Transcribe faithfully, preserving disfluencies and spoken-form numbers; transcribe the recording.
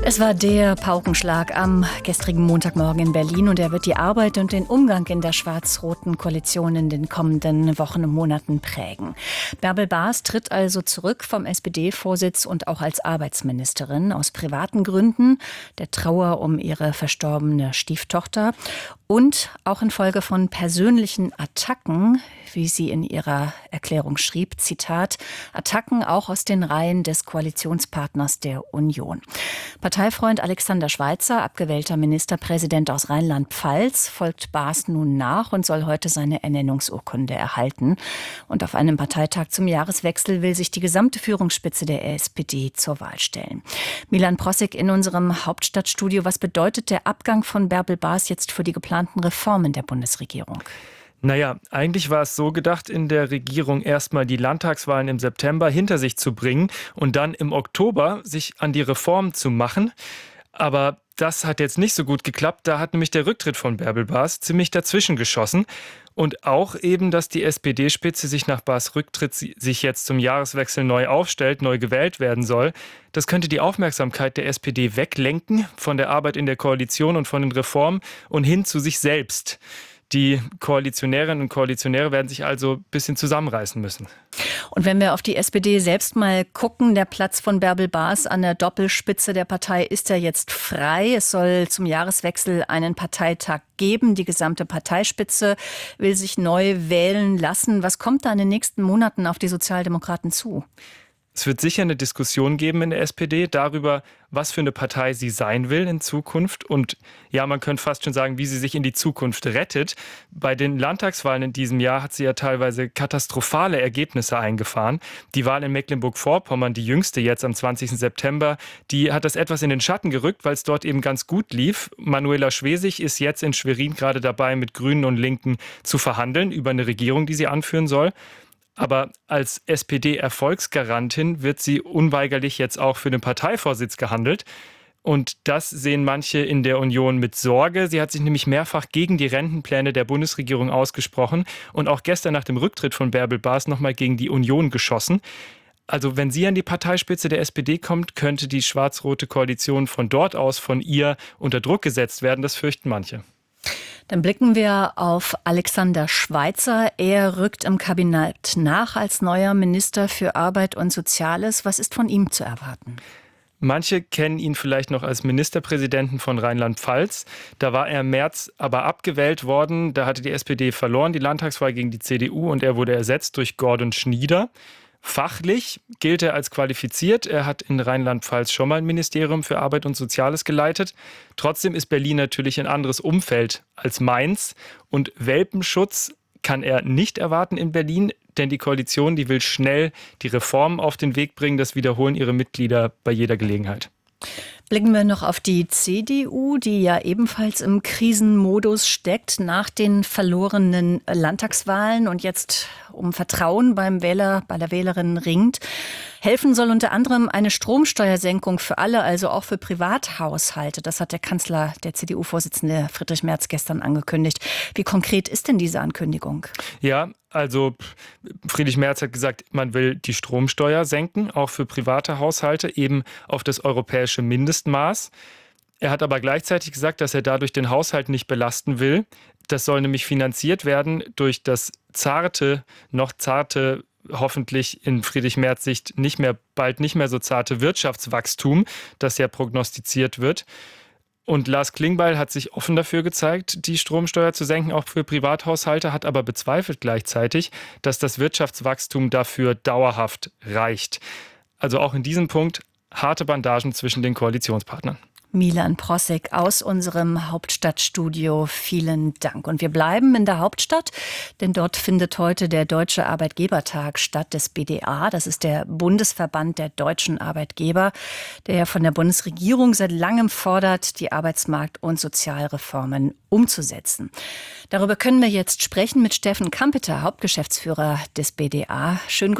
Es war der Paukenschlag am gestrigen Montagmorgen in Berlin und er wird die Arbeit und den Umgang in der schwarz-roten Koalition in den kommenden Wochen und Monaten prägen. Bärbel Bas tritt also zurück vom S P D-Vorsitz und auch als Arbeitsministerin aus privaten Gründen, der Trauer um ihre verstorbene Stieftochter und auch infolge von persönlichen Attacken, wie sie in ihrer Erklärung schrieb, Zitat, Attacken auch aus den Reihen des Koalitionspartners der Union. Parteifreund Alexander Schweitzer, abgewählter Ministerpräsident aus Rheinland-Pfalz, folgt Bas nun nach und soll heute seine Ernennungsurkunde erhalten. Und auf einem Parteitag zum Jahreswechsel will sich die gesamte Führungsspitze der S P D zur Wahl stellen. Milan Prossig in unserem Hauptstadtstudio. Was bedeutet der Abgang von Bärbel Bas jetzt für die geplanten Reformen der Bundesregierung? Naja, eigentlich war es so gedacht, in der Regierung erstmal die Landtagswahlen im September hinter sich zu bringen und dann im Oktober sich an die Reform zu machen. Aber das hat jetzt nicht so gut geklappt. Da hat nämlich der Rücktritt von Bärbel Bas ziemlich dazwischen geschossen. Und auch eben, dass die S P D-Spitze sich nach Bas Rücktritt sich jetzt zum Jahreswechsel neu aufstellt, neu gewählt werden soll. Das könnte die Aufmerksamkeit der S P D weglenken von der Arbeit in der Koalition und von den Reformen und hin zu sich selbst. Die Koalitionärinnen und Koalitionäre werden sich also ein bisschen zusammenreißen müssen. Und wenn wir auf die S P D selbst mal gucken, der Platz von Bärbel Bas an der Doppelspitze der Partei ist ja jetzt frei. Es soll zum Jahreswechsel einen Parteitag geben. Die gesamte Parteispitze will sich neu wählen lassen. Was kommt da in den nächsten Monaten auf die Sozialdemokraten zu? Es wird sicher eine Diskussion geben in der S P D darüber, was für eine Partei sie sein will in Zukunft. Und ja, man könnte fast schon sagen, wie sie sich in die Zukunft rettet. Bei den Landtagswahlen in diesem Jahr hat sie ja teilweise katastrophale Ergebnisse eingefahren. Die Wahl in Mecklenburg-Vorpommern, die jüngste jetzt am zwanzigsten September, die hat das etwas in den Schatten gerückt, weil es dort eben ganz gut lief. Manuela Schwesig ist jetzt in Schwerin gerade dabei, mit Grünen und Linken zu verhandeln über eine Regierung, die sie anführen soll. Aber als S P D-Erfolgsgarantin wird sie unweigerlich jetzt auch für den Parteivorsitz gehandelt. Und das sehen manche in der Union mit Sorge. Sie hat sich nämlich mehrfach gegen die Rentenpläne der Bundesregierung ausgesprochen und auch gestern nach dem Rücktritt von Bärbel Bas nochmal gegen die Union geschossen. Also wenn sie an die Parteispitze der S P D kommt, könnte die schwarz-rote Koalition von dort aus von ihr unter Druck gesetzt werden. Das fürchten manche. Dann blicken wir auf Alexander Schweitzer. Er rückt im Kabinett nach als neuer Minister für Arbeit und Soziales. Was ist von ihm zu erwarten? Manche kennen ihn vielleicht noch als Ministerpräsidenten von Rheinland-Pfalz. Da war er im März aber abgewählt worden. Da hatte die S P D verloren, die Landtagswahl gegen die C D U, und er wurde ersetzt durch Gordon Schnieder. Fachlich gilt er als qualifiziert. Er hat in Rheinland-Pfalz schon mal ein Ministerium für Arbeit und Soziales geleitet. Trotzdem ist Berlin natürlich ein anderes Umfeld als Mainz. Und Welpenschutz kann er nicht erwarten in Berlin, denn die Koalition, die will schnell die Reformen auf den Weg bringen. Das wiederholen ihre Mitglieder bei jeder Gelegenheit. Blicken wir noch auf die C D U, die ja ebenfalls im Krisenmodus steckt nach den verlorenen Landtagswahlen und jetzt um Vertrauen beim Wähler, bei der Wählerin ringt. Helfen soll unter anderem eine Stromsteuersenkung für alle, also auch für Privathaushalte. Das hat der Kanzler, der C D U-Vorsitzende Friedrich Merz gestern angekündigt. Wie konkret ist denn diese Ankündigung? Ja, also Friedrich Merz hat gesagt, man will die Stromsteuer senken, auch für private Haushalte, eben auf das europäische Mindestmaß. Er hat aber gleichzeitig gesagt, dass er dadurch den Haushalt nicht belasten will. Das soll nämlich finanziert werden durch das zarte, noch zarte, hoffentlich in Friedrich Merz Sicht nicht mehr, bald nicht mehr so zarte Wirtschaftswachstum, das ja prognostiziert wird. Und Lars Klingbeil hat sich offen dafür gezeigt, die Stromsteuer zu senken, auch für Privathaushalte, hat aber bezweifelt gleichzeitig, dass das Wirtschaftswachstum dafür dauerhaft reicht. Also auch in diesem Punkt harte Bandagen zwischen den Koalitionspartnern. Milan Prossig aus unserem Hauptstadtstudio. Vielen Dank. Und wir bleiben in der Hauptstadt, denn dort findet heute der Deutsche Arbeitgebertag statt des B D A. Das ist der Bundesverband der deutschen Arbeitgeber, der von der Bundesregierung seit langem fordert, die Arbeitsmarkt- und Sozialreformen umzusetzen. Darüber können wir jetzt sprechen mit Steffen Kampeter, Hauptgeschäftsführer des B D A. Schönen